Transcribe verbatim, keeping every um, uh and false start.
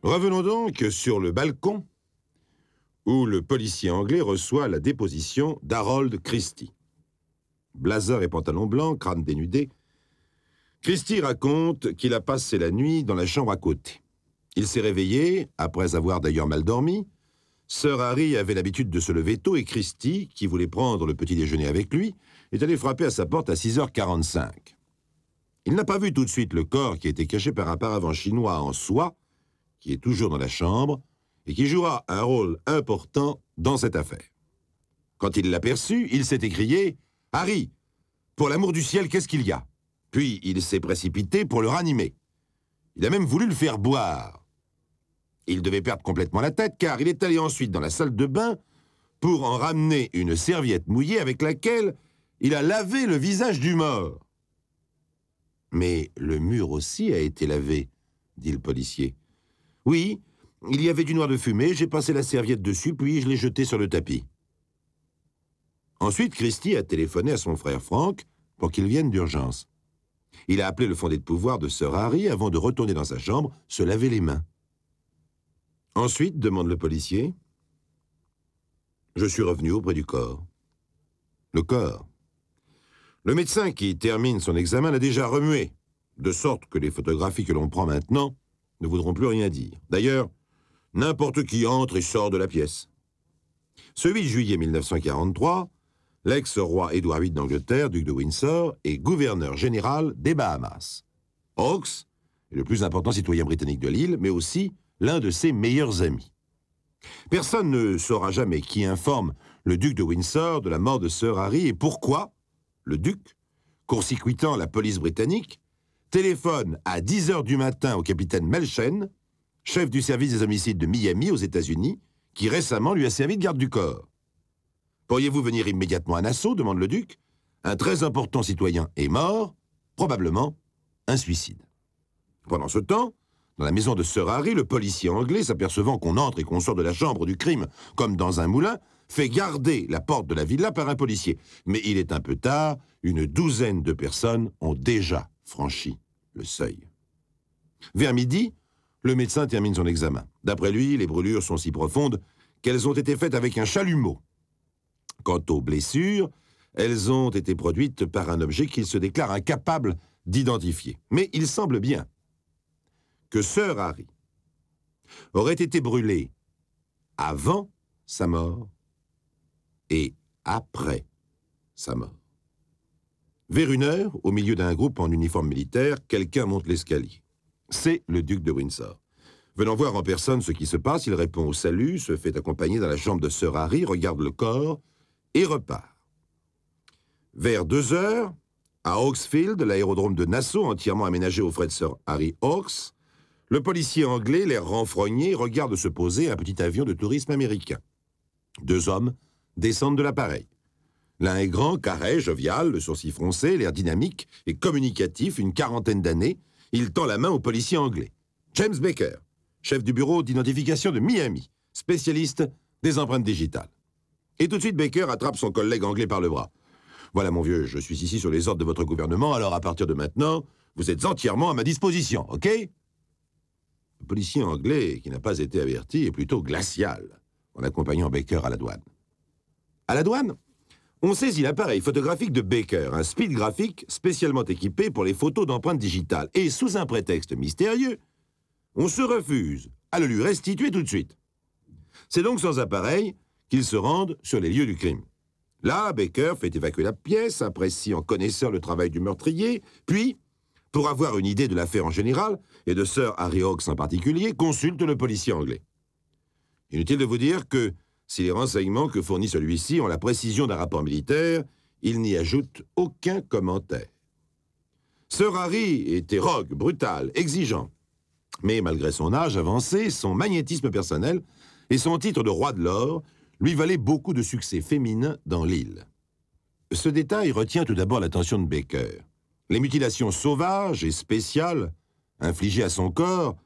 Revenons donc sur le balcon où le policier anglais reçoit la déposition d'Harold Christie. Blazer et pantalon blanc, crâne dénudé, Christie raconte qu'il a passé la nuit dans la chambre à côté. Il s'est réveillé, après avoir d'ailleurs mal dormi. Sir Harry avait l'habitude de se lever tôt et Christie, qui voulait prendre le petit déjeuner avec lui, est allé frapper à sa porte à six heures quarante-cinq. Il n'a pas vu tout de suite le corps qui était caché par un paravent chinois en soie, qui est toujours dans la chambre, et qui jouera un rôle important dans cette affaire. Quand il l'a perçu, il s'est écrié « Harry, pour l'amour du ciel, qu'est-ce qu'il y a ?» Puis il s'est précipité pour le ranimer. Il a même voulu le faire boire. Il devait perdre complètement la tête, car il est allé ensuite dans la salle de bain pour en ramener une serviette mouillée avec laquelle il a lavé le visage du mort. « Mais le mur aussi a été lavé, » dit le policier. « Oui, il y avait du noir de fumée, j'ai passé la serviette dessus, puis je l'ai jetée sur le tapis. » Ensuite, Christie a téléphoné à son frère Frank pour qu'il vienne d'urgence. Il a appelé le fondé de pouvoir de Sir Harry avant de retourner dans sa chambre, se laver les mains. Ensuite, demande le policier, je suis revenu auprès du corps. Le corps. Le médecin qui termine son examen l'a déjà remué, de sorte que les photographies que l'on prend maintenant ne voudront plus rien dire. D'ailleurs, n'importe qui entre et sort de la pièce. Ce huit juillet mille neuf cent quarante-trois, l'ex-roi Édouard huit d'Angleterre, duc de Windsor, est gouverneur général des Bahamas. Hawkes est le plus important citoyen britannique de l'île, mais aussi l'un de ses meilleurs amis. Personne ne saura jamais qui informe le duc de Windsor de la mort de Sir Harry et pourquoi le duc, court-circuitant la police britannique, téléphone à dix heures du matin au capitaine Melchen, chef du service des homicides de Miami aux États-Unis, qui récemment lui a servi de garde du corps. « Pourriez-vous venir immédiatement à Nassau ?» demande le duc. « Un très important citoyen est mort, probablement un suicide. » Pendant ce temps, dans la maison de Sir Harry, le policier anglais, s'apercevant qu'on entre et qu'on sort de la chambre du crime comme dans un moulin, fait garder la porte de la villa par un policier. Mais il est un peu tard, une douzaine de personnes ont déjà franchi le seuil. Vers midi, le médecin termine son examen. D'après lui, les brûlures sont si profondes qu'elles ont été faites avec un chalumeau. Quant aux blessures, elles ont été produites par un objet qu'il se déclare incapable d'identifier. Mais il semble bien que Sir Harry aurait été brûlé avant sa mort et après sa mort. Vers une heure, au milieu d'un groupe en uniforme militaire, quelqu'un monte l'escalier. C'est le duc de Windsor. Venant voir en personne ce qui se passe, il répond au salut, se fait accompagner dans la chambre de Sir Harry, regarde le corps et repart. Vers deux heures, à Hawksfield, l'aérodrome de Nassau, entièrement aménagé aux frais de Sir Harry Hawks, le policier anglais, l'air renfrogné, regarde se poser un petit avion de tourisme américain. Deux hommes descendent de l'appareil. L'un est grand, carré, jovial, le sourcil froncé, l'air dynamique et communicatif, une quarantaine d'années. Il tend la main au policier anglais. James Baker, chef du bureau d'identification de Miami, spécialiste des empreintes digitales. Et tout de suite, Baker attrape son collègue anglais par le bras. « Voilà, mon vieux, je suis ici sur les ordres de votre gouvernement, alors à partir de maintenant, vous êtes entièrement à ma disposition, ok ?» Le policier anglais, qui n'a pas été averti, est plutôt glacial, en accompagnant Baker à la douane. À la douane, on saisit l'appareil photographique de Baker, un speed graphique spécialement équipé pour les photos d'empreintes digitales. Et sous un prétexte mystérieux, on se refuse à le lui restituer tout de suite. C'est donc sans appareil qu'ils se rendent sur les lieux du crime. Là, Baker fait évacuer la pièce, apprécie en connaisseur le travail du meurtrier, puis, pour avoir une idée de l'affaire en général, et de Sir Harry Hawks en particulier, consulte le policier anglais. Inutile de vous dire que, si les renseignements que fournit celui-ci ont la précision d'un rapport militaire, il n'y ajoute aucun commentaire. Sir Harry était rogue, brutal, exigeant. Mais malgré son âge avancé, son magnétisme personnel et son titre de roi de l'or lui valaient beaucoup de succès féminins dans l'île. Ce détail retient tout d'abord l'attention de Baker. Les mutilations sauvages et spéciales infligées à son corps